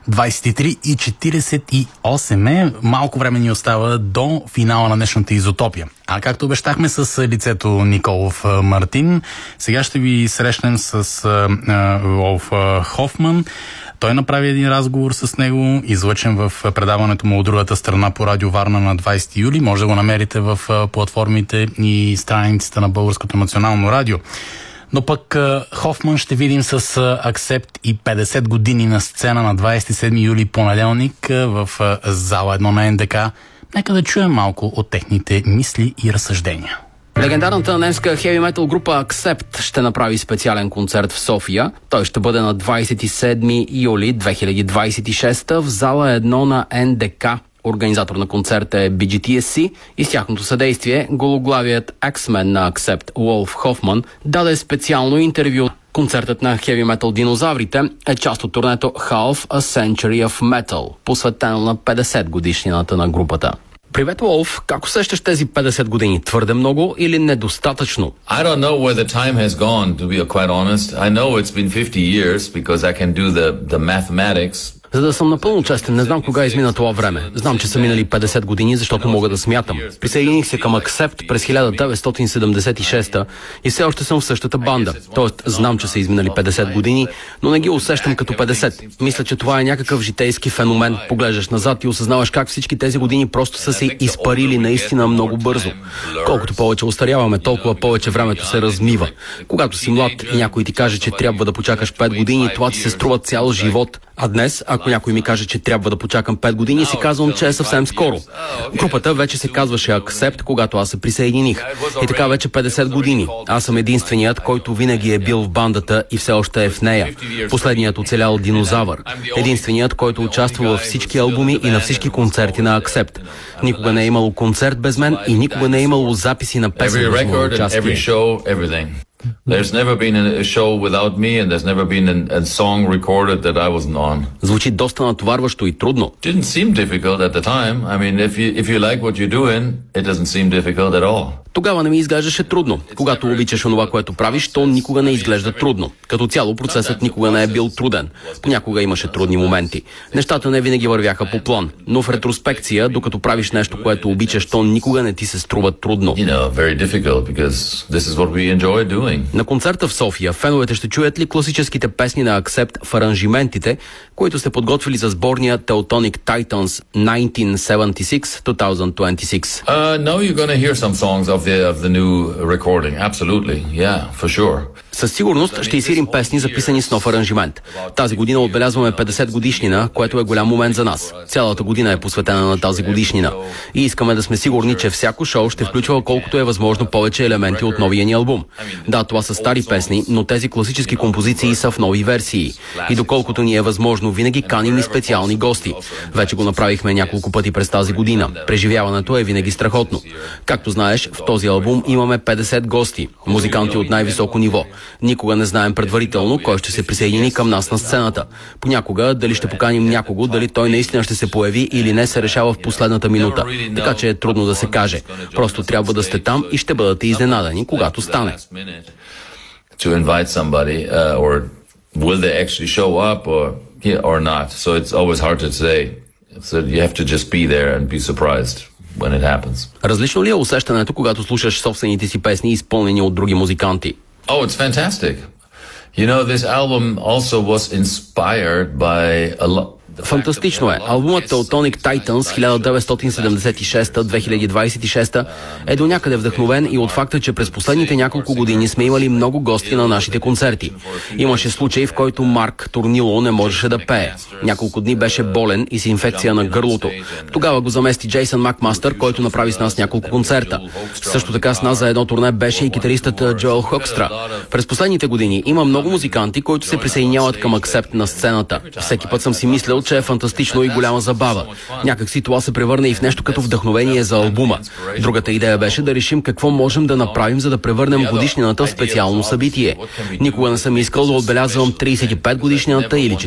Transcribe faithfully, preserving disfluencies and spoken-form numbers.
двайсет и три и четирийсет и осем е. Малко време ни остава до финала на днешната Изотопия. А както обещахме с лицето Николов Мартин, сега ще ви срещнем с Волф Хофман. Той направи един разговор с него, излъчен в предаването му от другата страна по Радио Варна на двайсети юли. Може да го намерите в платформите и страниците на Българското национално радио. Но пък Хофман ще видим с Аксепт и петдесет години на сцена на двайсет и седми юли, понеделник, в зала едно на Ен Де Ка. Нека да чуем малко от техните мисли и разсъждения. Легендарната немска хеви метал група Аксепт ще направи специален концерт в София. Той ще бъде на двайсет и седми юли две хиляди двайсет и шеста в зала едно на Ен Де Ка. Организатор на концерта е Би Джи Ти Ес Си и с тяхното съдействие гологлавият ексмен на Аксепт Волф Хофман даде специално интервю. Концертът на хеви метал динозаврите е част от турнето Half a Century of Metal, посветено на петдесет годишнината на групата. Привет, Волф! Как усещаш тези петдесет години? Твърде много или недостатъчно? I don't know where the time has gone, to be quite honest. I know it's been fifty years because I can do the, the mathematics. За да съм напълно честен, не знам кога измина това време. Знам, че са минали петдесет години, защото мога да смятам. Присъединих се към Аксепт през хиляда деветстотин седемдесет и шеста и все още съм в същата банда. Тоест, знам, че са изминали петдесет години, но не ги усещам като петдесет. Мисля, че това е някакъв житейски феномен. Поглеждаш назад и осъзнаваш как всички тези години просто са се изпарили наистина много бързо. Колкото повече остаряваме, толкова повече времето се размива. Когато си млад и някой ти каже, че трябва да почакаш пет години, това ти се струва цял живот. А днес, ако някой ми каже, че трябва да почакам пет години, си казвам, че е съвсем скоро. Групата вече се казваше Аксепт, когато аз се присъединих. И така вече петдесет години. Аз съм единственият, който винаги е бил в бандата и все още е в нея. Последният оцелял динозавър. Единственият, който участва във всички албуми и на всички концерти на Аксепт. Никога не е имало концерт без мен и никога не е имало записи на песен без моето участие. There's never been a show without me and there's never been a, a song recorded that I wasn't on. Звучи доста натоварващо и трудно. Didn't seem difficult at the time. I mean, if you if you like what you're doing, it doesn't seem difficult at all. Тогава не ми изглеждаше трудно. Когато обичаш онова, което правиш, то никога не изглежда трудно. Като цяло процесът никога не е бил труден. Понякога имаше трудни моменти. Нещата не винаги вървяха по план. Но в ретроспекция, докато правиш нещо, което обичаш, то никога не ти се струва трудно. You know, very difficult because this is what we enjoy doing. На концерта в София феновете ще чуят ли класическите песни на Аксепт в аранжиментите, които сте подготвили за сборния Teutonic Titans nineteen seventy-six to twenty twenty-six? Uh, no, you're going to hear some songs of the of the new recording. Absolutely, yeah, for sure. Със сигурност ще изсвирим песни, записани с нов аранжимент. Тази година отбелязваме петдесет годишнина, което е голям момент за нас. Цялата година е посветена на тази годишнина. И искаме да сме сигурни, че всяко шоу ще включва колкото е възможно повече елементи от новия ни албум. Да, това са стари песни, но тези класически композиции са в нови версии. И доколкото ни е възможно, винаги каним и специални гости. Вече го направихме няколко пъти през тази година. Преживяването е винаги страхотно. Както знаеш, в този албум имаме петдесет гости, музиканти от най-високо ниво. Никога не знаем предварително кой ще се присъедини към нас на сцената. Понякога дали ще поканим някого, дали той наистина ще се появи или не, се решава в последната минута. Така че е трудно да се каже. Просто трябва да сте там и ще бъдете изненадани, когато стане. To invite somebody, uh, or will they actually show up or yeah, or not? So it's always hard to say. So you have to just be there and be surprised when it happens. Различно ли е усещането, когато слушаш собствените си песни, изпълнени от други музиканти? Oh, it's fantastic. You know, this album also was inspired by a lot. Фантастично е. Албумът Teutonic Titans хиляда деветстотин седемдесет и шеста до две хиляди двайсет и шеста е до някъде вдъхновен и от факта, че през последните няколко години сме имали много гости на нашите концерти. Имаше случай, в който Марк Турнило не можеше да пее. Няколко дни беше болен и с инфекция на гърлото. Тогава го замести Джейсън Макмастър, който направи с нас няколко концерта. Също така с нас за едно турне беше и китаристът Джоел Хокстра. През последните години има много музиканти, които се присъединяват към Аксепт на сцената. Всеки път съм си мислил, че е фантастично и голяма забава. Някак си това се превърна и в нещо като вдъхновение за албума. Другата идея беше да решим какво можем да направим, за да превърнем годишнината в специално събитие. Никога не съм искал да отбелязвам трийсет и пет годишнината или